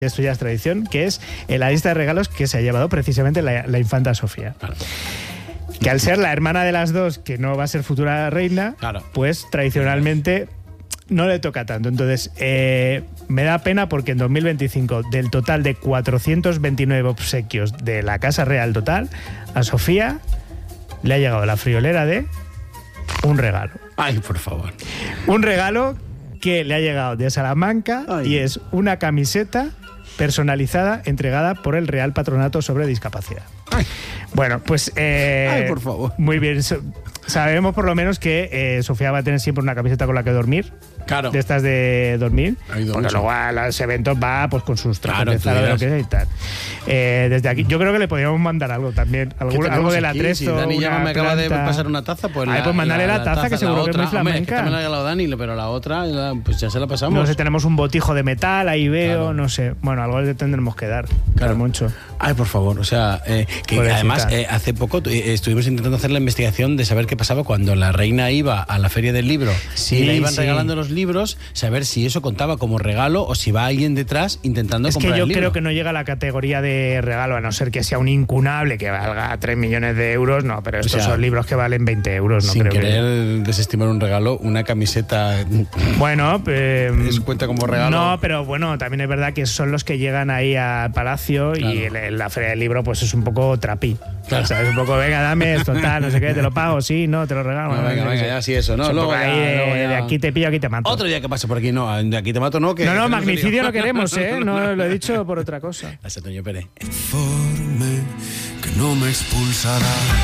esto ya es tradición, que es la lista de regalos que se ha llevado precisamente la infanta Sofía. Claro. Que al ser la hermana de las dos, que no va a ser futura reina, Claro. pues tradicionalmente no le toca tanto. Entonces, me da pena porque en 2025, del total de 429 obsequios de la Casa Real total, a Sofía le ha llegado la friolera de un regalo. Ay, por favor. Un regalo que le ha llegado de Salamanca. Ay. Y es una camiseta personalizada entregada por el Real Patronato sobre Discapacidad. Ay. Bueno, pues... Ay, por favor. Muy bien. Sabemos por lo menos que Sofía va a tener siempre una camiseta con la que dormir. Claro. De estas de dormir. Ha ido Porque mucho. luego a los eventos va pues con sus trajes Claro, de tú Zara, de lo dirás. que sea y tal. Desde aquí, yo creo que le podríamos mandar algo también. ¿Qué Algo tenemos del aquí? Atrezo. Si Dani ya una me acaba de planta. pasar una taza, pues... Ay, pues mándale la taza, que seguro que es muy otra. Hombre, es que flamenca. también la ha regalado Dani, pero la otra, pues ya se la pasamos. No sé, tenemos un botijo de metal, ahí veo, Claro. no sé. Bueno, algo le tendremos que dar. Claro. Mucho. Ay, por favor, o sea, que Pobrecita. además hace poco estuvimos intentando hacer la investigación de saber qué pasaba cuando la reina iba a la feria del libro Sí, y le iban sí. regalando los libros, saber si eso contaba como regalo o si va alguien detrás intentando Es que comprar yo el libro. creo que no llega a la categoría de regalo, a no ser que sea un incunable que valga 3 millones de euros, no, pero estos sea, son libros que valen 20 euros, no sin creo querer que... desestimar un regalo, una camiseta Bueno, ¿eso cuenta como regalo? No, pero bueno, también es verdad que son los que llegan ahí al palacio Claro. y la feria del libro pues es un poco trapí. Claro. ¿Sabes? Un poco, venga, dame esto, tal, no sé qué, te lo pago, sí, no, te lo regalo. Bueno, venga, no sé. ya sí eso, ¿no? Es un Luego poco ya, ahí luego ya. de aquí te pillo, aquí te mato. Otro día que pase por aquí, no, de aquí te mato, no. Que No, tenemos magnicidio lío. no queremos, ¿eh? No lo he dicho por otra cosa. Gracias, Toño Pérez. Informe que no me expulsará.